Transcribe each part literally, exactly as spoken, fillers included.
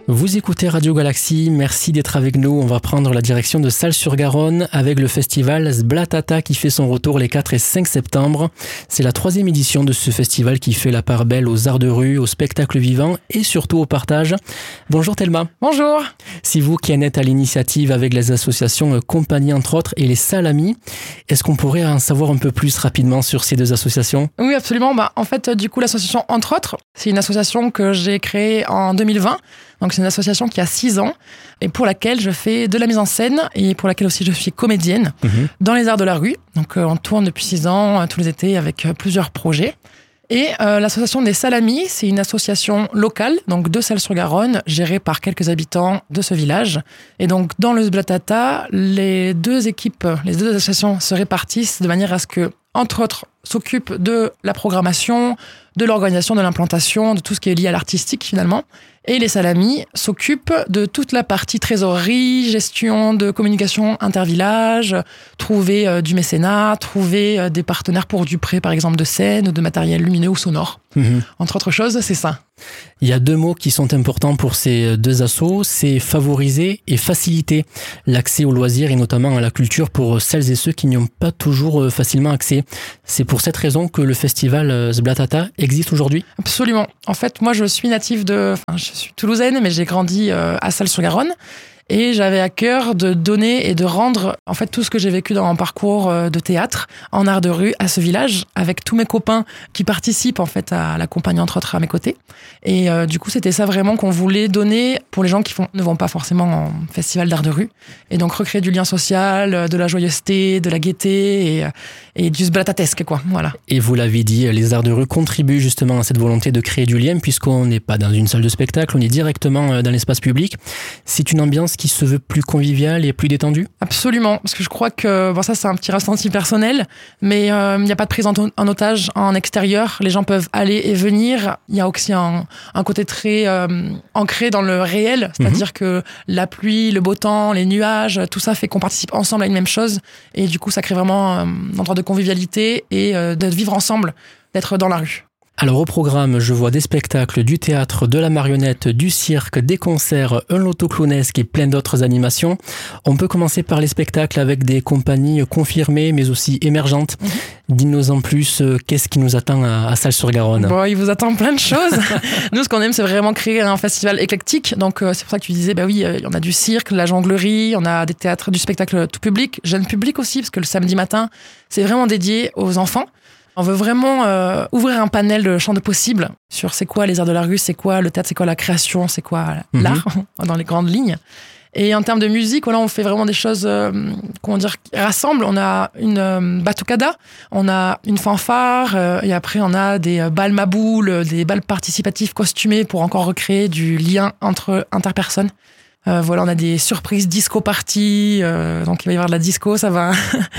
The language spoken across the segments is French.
Vous écoutez Radio Galaxie, merci d'être avec nous. On va prendre la direction de Salles-sur-Garonne avec le festival Zblatata qui fait son retour les quatre et cinq septembre. C'est la troisième édition de ce festival qui fait la part belle aux arts de rue, au spectacle vivant et surtout au partage. Bonjour Thelma. Bonjour. C'est vous qui en êtes à l'initiative avec les associations Compagnie entre autres et les Salamis. Est-ce qu'on pourrait en savoir un peu plus rapidement sur ces deux associations ? Oui, absolument. Bah, en fait, du coup, l'association Entre autres, c'est une association que j'ai créée en deux mille vingt. Donc, c'est une association qui a six ans et pour laquelle je fais de la mise en scène et pour laquelle aussi je suis comédienne mmh. dans les arts de la rue. Donc, euh, on tourne depuis six ans, euh, tous les étés, avec euh, plusieurs projets. Et euh, l'association des Salamis, c'est une association locale, donc de Salles-sur-Garonne, gérée par quelques habitants de ce village. Et donc, dans le Zblatata, les deux équipes, les deux associations se répartissent de manière à ce que, entre autres, s'occupent de la programmation, de l'organisation, de l'implantation, de tout ce qui est lié à l'artistique finalement. Et les Salamis s'occupent de toute la partie trésorerie, gestion de communication intervillage, trouver euh, du mécénat, trouver euh, des partenaires pour du prêt par exemple de scène ou de matériel lumineux ou sonore. Mmh. Entre autres choses, c'est ça. Il y a deux mots qui sont importants pour ces deux assos, c'est favoriser et faciliter l'accès aux loisirs et notamment à la culture pour celles et ceux qui n'y ont pas toujours facilement accès. C'est pour cette raison que le festival Zblatata existe aujourd'hui ? Absolument. En fait, moi je suis native de... Enfin, je suis toulousaine, mais j'ai grandi à Salles-sur-Garonne. Et j'avais à cœur de donner et de rendre en fait tout ce que j'ai vécu dans mon parcours de théâtre en art de rue à ce village avec tous mes copains qui participent en fait à la compagnie entre autres à mes côtés. Et euh, du coup c'était ça vraiment qu'on voulait donner pour les gens qui font, ne vont pas forcément en festival d'art de rue. Et donc recréer du lien social, de la joyeuseté, de la gaieté et, et du zblatatesque quoi. Voilà. Et vous l'avez dit, les arts de rue contribuent justement à cette volonté de créer du lien puisqu'on n'est pas dans une salle de spectacle, on est directement dans l'espace public. C'est une ambiance qui se veut plus convivial et plus détendu ? Absolument, parce que je crois que, bon ça c'est un petit ressenti personnel, mais il euh, n'y a pas de prise en, en otage en extérieur, les gens peuvent aller et venir, il y a aussi un, un côté très euh, ancré dans le réel, c'est-à-dire mmh. que la pluie, le beau temps, les nuages, tout ça fait qu'on participe ensemble à une même chose, et du coup ça crée vraiment un endroit de convivialité et euh, de vivre ensemble, d'être dans la rue. Alors au programme, je vois des spectacles, du théâtre, de la marionnette, du cirque, des concerts, un loto clownesque et plein d'autres animations. On peut commencer par les spectacles avec des compagnies confirmées mais aussi émergentes. Mmh. Dis-nous en plus, euh, qu'est-ce qui nous attend à, à Salles-sur-Garonne ? Bon, il vous attend plein de choses. Nous, ce qu'on aime, c'est vraiment créer un festival éclectique. Donc euh, c'est pour ça que tu disais, bah oui, euh, on a du cirque, de la jonglerie, on a des théâtres, du spectacle tout public, jeune public aussi, parce que le samedi matin, c'est vraiment dédié aux enfants. On veut vraiment euh, ouvrir un panel de champs de possibles sur c'est quoi les arts de la rue, c'est quoi le théâtre, c'est quoi la création, c'est quoi l'art, mm-hmm. dans les grandes lignes. Et en termes de musique, voilà, on fait vraiment des choses, euh, comment dire, qui rassemblent. On a une euh, batucada, on a une fanfare, euh, et après on a des euh, balles maboules, des balles participatifs costumés pour encore recréer du lien entre interpersonnes. Euh, voilà, on a des surprises disco party, euh, donc il va y avoir de la disco, ça va,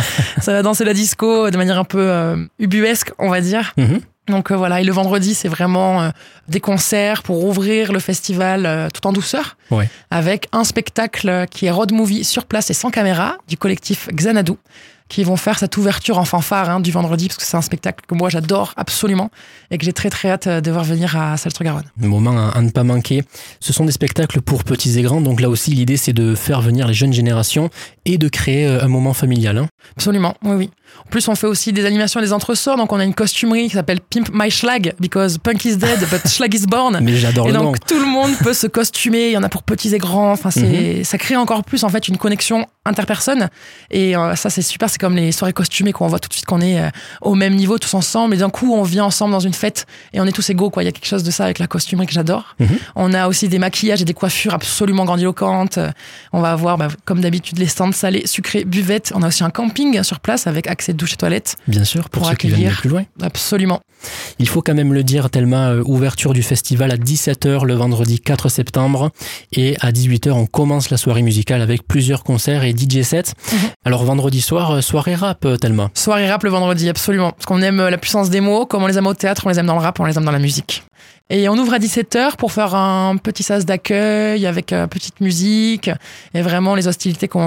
ça va danser la disco de manière un peu euh, ubuesque, on va dire. Mm-hmm. Donc euh, voilà, et le vendredi, c'est vraiment euh, des concerts pour ouvrir le festival euh, tout en douceur, ouais. avec un spectacle qui est road movie sur place et sans caméra du collectif Xanadu, qui vont faire cette ouverture en fanfare hein, du vendredi, parce que c'est un spectacle que moi j'adore absolument et que j'ai très très hâte de voir venir à Salles-sur-Garonne. Le moment à, à ne pas manquer. Ce sont des spectacles pour petits et grands, donc là aussi l'idée c'est de faire venir les jeunes générations et de créer un moment familial. Hein. Absolument, oui oui. En plus on fait aussi des animations et des entresorts, donc on a une costumerie qui s'appelle Pimp My Schlag, because punk is dead but schlag is born. Mais j'adore et le nom. Et donc tout le monde peut se costumer, il y en a pour petits et grands, enfin c'est, mm-hmm. ça crée encore plus en fait une connexion interpersonne et euh, ça c'est super, c'est comme les soirées costumées qu'on voit tout de suite qu'on est euh, au même niveau tous ensemble et d'un coup on vient ensemble dans une fête et on est tous égaux quoi. Il y a quelque chose de ça avec la costumerie que j'adore. Mm-hmm. On a aussi des maquillages et des coiffures absolument grandiloquentes. On va avoir bah, comme d'habitude les stands salés, sucrés, buvettes. On a aussi un camping sur place avec accès de douche et toilettes. Bien sûr, pour, pour ceux accueillir. Qui viennent de plus loin. Absolument. Il faut quand même le dire, Thelma, euh, ouverture du festival à dix-sept heures le vendredi quatre septembre et à dix-huit heures on commence la soirée musicale avec plusieurs concerts et D J sets. Mmh. Alors vendredi soir, soirée rap, Thelma. Soirée rap le vendredi, absolument. Parce qu'on aime la puissance des mots, comme on les aime au théâtre, on les aime dans le rap, on les aime dans la musique. Et on ouvre à dix-sept heures pour faire un petit sas d'accueil avec euh, petite musique et vraiment les hostilités commenceront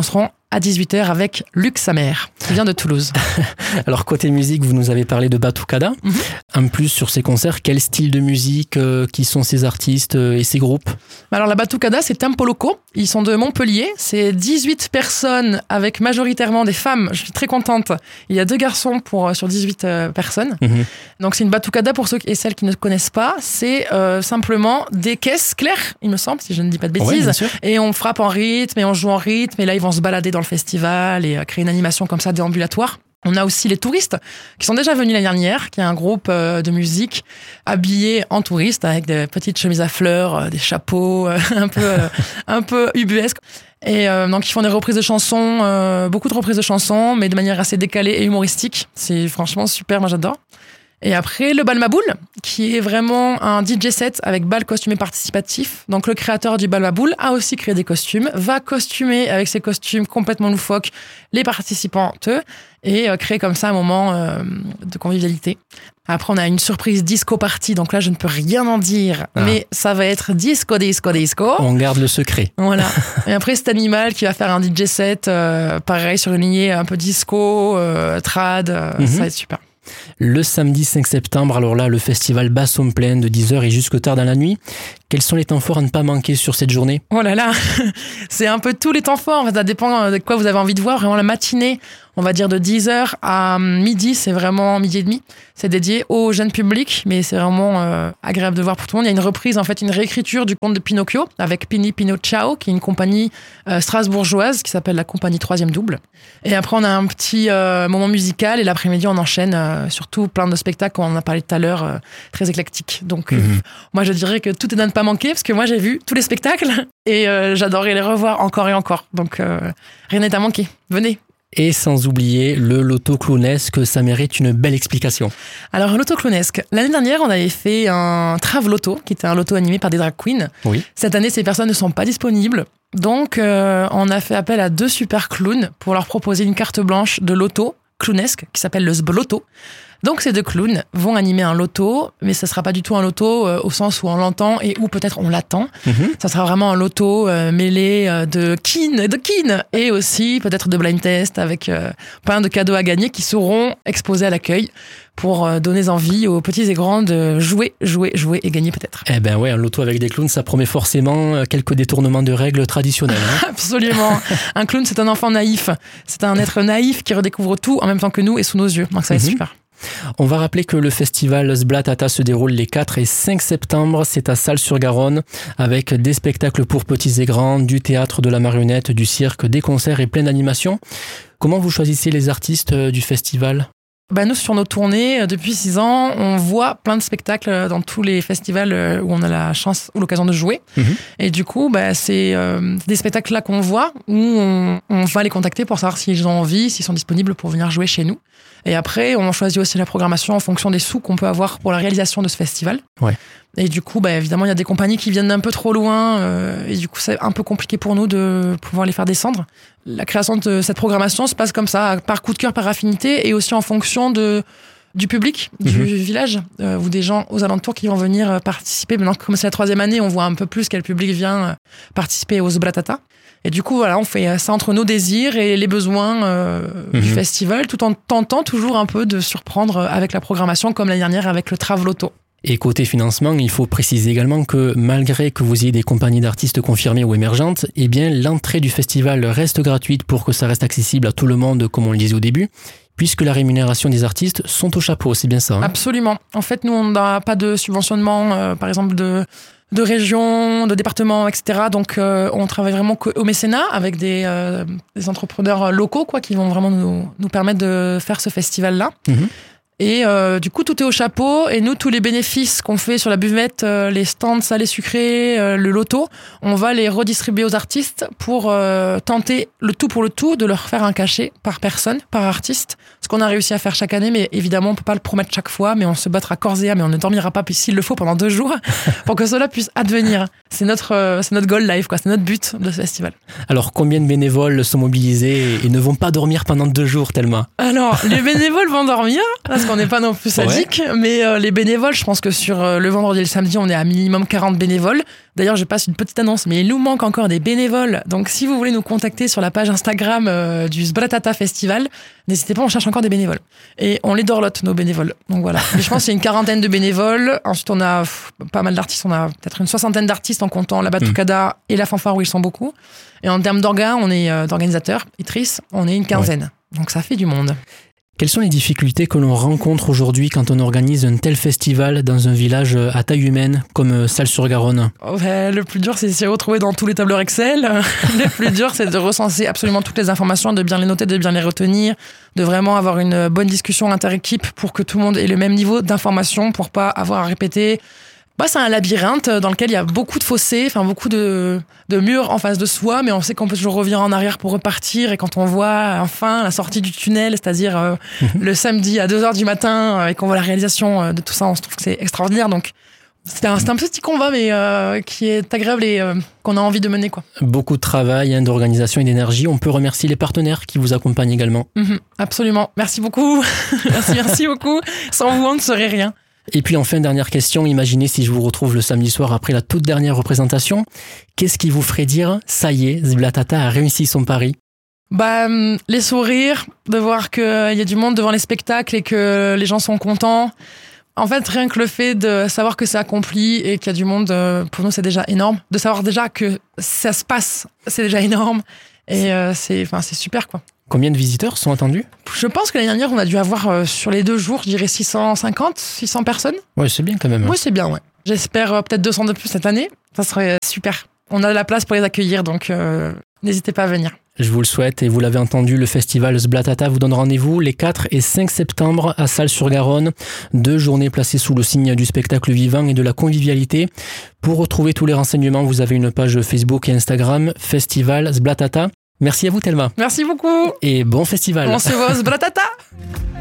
à dix-huit heures avec Luc Samer, qui vient de Toulouse. Alors, côté musique, vous nous avez parlé de Batucada. Mm-hmm. En plus, sur ces concerts, quel style de musique, euh, qui sont ces artistes euh, et ces groupes? Alors, la Batucada, c'est Tempo Loco. Ils sont de Montpellier. C'est dix-huit personnes avec majoritairement des femmes. Je suis très contente. Il y a deux garçons pour, sur dix-huit euh, personnes. Mm-hmm. Donc, c'est une Batucada pour ceux et celles qui ne connaissent pas. C'est euh, simplement des caisses claires, il me semble, si je ne dis pas de bêtises. Ouais, et on frappe en rythme et on joue en rythme. Et là, ils vont se balader dans le festival et créer une animation comme ça déambulatoire. On a aussi les touristes qui sont déjà venus l'année dernière, qui est un groupe de musique habillé en touriste avec des petites chemises à fleurs, des chapeaux un peu un peu ubuesques. Et euh, donc ils font des reprises de chansons, euh, beaucoup de reprises de chansons, mais de manière assez décalée et humoristique. C'est franchement super, moi j'adore. Et après, le Bal Maboul, qui est vraiment un D J set avec bal costumé participatif. Donc, le créateur du Bal Maboul a aussi créé des costumes, va costumer avec ses costumes complètement loufoques les participantes et euh, créer comme ça un moment euh, de convivialité. Après, on a une surprise disco party. Donc là, je ne peux rien en dire, ah. mais ça va être disco, disco, disco. On garde le secret. Voilà. Et après, c'est Animal qui va faire un D J set, euh, pareil, sur une lignée un peu disco, euh, trad. Euh, mm-hmm. Ça va être super. Le samedi cinq septembre, alors là, le festival Bassomme Plein de dix heures et jusque tard dans la nuit. Quels sont les temps forts à ne pas manquer sur cette journée? Oh là là, c'est un peu tous les temps forts. Ça dépend de quoi vous avez envie de voir. Vraiment la matinée, on va dire de dix heures à midi, c'est vraiment midi et demi. C'est dédié au jeune public, mais c'est vraiment euh, agréable de voir pour tout le monde. Il y a une reprise, en fait, une réécriture du conte de Pinocchio avec Pini Pino Ciao, qui est une compagnie euh, strasbourgeoise qui s'appelle la compagnie Troisième Double. Et après, on a un petit euh, moment musical et l'après-midi, on enchaîne euh, surtout plein de spectacles, comme on en a parlé tout à l'heure, euh, très éclectiques. Donc, mm-hmm. euh, moi, je dirais que tout est à ne pas manquer, parce que moi, j'ai vu tous les spectacles et euh, j'adorerais les revoir encore et encore. Donc, euh, rien n'est à manquer. Venez. Et sans oublier le loto clownesque, ça mérite une belle explication. Alors, le loto clownesque, l'année dernière, on avait fait un Trave Loto, qui était un loto animé par des drag queens. Oui. Cette année, ces personnes ne sont pas disponibles. Donc, euh, on a fait appel à deux super clowns pour leur proposer une carte blanche de loto clownesque qui s'appelle le Sbloto. Donc, ces deux clowns vont animer un loto, mais ça sera pas du tout un loto euh, au sens où on l'entend et où peut-être on l'attend. Mm-hmm. Ça sera vraiment un loto euh, mêlé euh, de kin, de kin, et aussi peut-être de blind test avec euh, plein de cadeaux à gagner qui seront exposés à l'accueil pour euh, donner envie aux petits et grands de jouer, jouer, jouer et gagner peut-être. Eh ben ouais, un loto avec des clowns, ça promet forcément quelques détournements de règles traditionnelles. Hein. Absolument. Un clown, c'est un enfant naïf. C'est un être naïf qui redécouvre tout en même temps que nous et sous nos yeux. Donc ça va être mm-hmm. super. On va rappeler que le festival Sblatata se déroule les quatre et cinq septembre. C'est à Salles-sur-Garonne avec des spectacles pour petits et grands, du théâtre, de la marionnette, du cirque, des concerts et plein d'animations. Comment vous choisissez les artistes du festival ? Ben nous, sur nos tournées, depuis six ans, on voit plein de spectacles dans tous les festivals où on a la chance ou l'occasion de jouer. Mmh. Et du coup, ben, c'est euh, des spectacles-là qu'on voit où on, on va les contacter pour savoir s'ils ont envie, s'ils sont disponibles pour venir jouer chez nous. Et après, on choisit aussi la programmation en fonction des sous qu'on peut avoir pour la réalisation de ce festival. Ouais. Et du coup, bah, évidemment, il y a des compagnies qui viennent d'un peu trop loin euh, et du coup, c'est un peu compliqué pour nous de pouvoir les faire descendre. La création de cette programmation se passe comme ça, par coup de cœur, par affinité et aussi en fonction de, du public, du mmh. village, euh, ou des gens aux alentours qui vont venir participer. Maintenant, comme c'est la troisième année, on voit un peu plus quel public vient participer aux Sblatata. Et du coup, voilà, on fait ça entre nos désirs et les besoins euh, mmh. du festival, tout en tentant toujours un peu de surprendre avec la programmation, comme l'année dernière avec le Trave Loto. Et côté financement, il faut préciser également que malgré que vous ayez des compagnies d'artistes confirmées ou émergentes, eh bien, l'entrée du festival reste gratuite pour que ça reste accessible à tout le monde, comme on le disait au début, puisque la rémunération des artistes sont au chapeau, c'est bien ça, hein ? Absolument. En fait, nous, on n'a pas de subventionnement, euh, par exemple, de... de régions, de départements, et cetera. Donc, euh, on travaille vraiment au mécénat avec des, euh, des entrepreneurs locaux, quoi, qui vont vraiment nous, nous permettre de faire ce festival-là. Mmh. Et euh, du coup, tout est au chapeau. Et nous, tous les bénéfices qu'on fait sur la buvette, euh, les stands salés sucrés, euh, le loto, on va les redistribuer aux artistes pour euh, tenter le tout pour le tout, de leur faire un cachet par personne, par artiste. Ce qu'on a réussi à faire chaque année, mais évidemment, on peut pas le promettre chaque fois, mais on se battra corps et âme, mais on ne dormira pas s'il le faut pendant deux jours pour que cela puisse advenir. c'est notre, euh, c'est notre goal life, quoi. C'est notre but de ce festival. Alors, combien de bénévoles sont mobilisés et ne vont pas dormir pendant deux jours tellement? Alors, les bénévoles vont dormir, parce qu'on n'est pas non plus sadiques, ouais. mais euh, les bénévoles, je pense que sur euh, le vendredi et le samedi, on est à minimum quarante bénévoles. D'ailleurs, je passe une petite annonce, mais il nous manque encore des bénévoles. Donc, si vous voulez nous contacter sur la page Instagram euh, du Sblatata Festival, n'hésitez pas, on cherche encore des bénévoles. Et on les dorlote, nos bénévoles. Donc voilà. Mais je pense qu'il y a une quarantaine de bénévoles. Ensuite, on a pff, pas mal d'artistes. On a peut-être une soixantaine d'artistes en comptant la Batucada mmh. et la fanfare où ils sont beaucoup. Et en termes d'orgas, on est euh, d'organisateurs, Itrice, on est une quinzaine. Ouais. Donc ça fait du monde. Quelles sont les difficultés que l'on rencontre aujourd'hui quand on organise un tel festival dans un village à taille humaine comme Salles-sur-Garonne? Ouais, le plus dur, c'est de s'y retrouver dans tous les tableurs Excel. Le plus dur, c'est de recenser absolument toutes les informations, de bien les noter, de bien les retenir, de vraiment avoir une bonne discussion inter-équipe pour que tout le monde ait le même niveau d'information pour pas avoir à répéter. Bah, c'est un labyrinthe dans lequel il y a beaucoup de fossés, enfin beaucoup de, de murs en face de soi, mais on sait qu'on peut toujours revenir en arrière pour repartir. Et quand on voit enfin la sortie du tunnel, c'est-à-dire euh, mmh. le samedi à deux heures du matin, euh, et qu'on voit la réalisation de tout ça, on se trouve que c'est extraordinaire. Donc c'est un, c'est un petit combat, mais euh, qui est agréable et euh, qu'on a envie de mener, quoi. Beaucoup de travail, hein, d'organisation et d'énergie. On peut remercier les partenaires qui vous accompagnent également. Mmh, absolument. Merci beaucoup. merci, merci beaucoup. Sans vous, on ne serait rien. Et puis enfin, dernière question, imaginez si je vous retrouve le samedi soir après la toute dernière représentation. Qu'est-ce qui vous ferait dire, ça y est, Sblatata a réussi son pari? Bah, les sourires, de voir qu'il y a du monde devant les spectacles et que les gens sont contents. En fait, rien que le fait de savoir que c'est accompli et qu'il y a du monde, pour nous, c'est déjà énorme. De savoir déjà que ça se passe, c'est déjà énorme. Et euh, c'est, enfin, c'est super, quoi. Combien de visiteurs sont attendus? Je pense que l'année dernière, on a dû avoir euh, sur les deux jours, je dirais six cent cinquante, six cents personnes. Ouais, c'est bien quand même. Oui, c'est bien, ouais. J'espère euh, peut-être deux cents de plus cette année. Ça serait super. On a de la place pour les accueillir, donc euh, n'hésitez pas à venir. Je vous le souhaite et vous l'avez entendu, le festival Sblatata vous donne rendez-vous les quatre et cinq septembre à Salles-sur-Garonne. Deux journées placées sous le signe du spectacle vivant et de la convivialité. Pour retrouver tous les renseignements, vous avez une page Facebook et Instagram, Festival Sblatata. Merci à vous, Thelma. Merci beaucoup. Et bon festival. On se voit au Sblatata.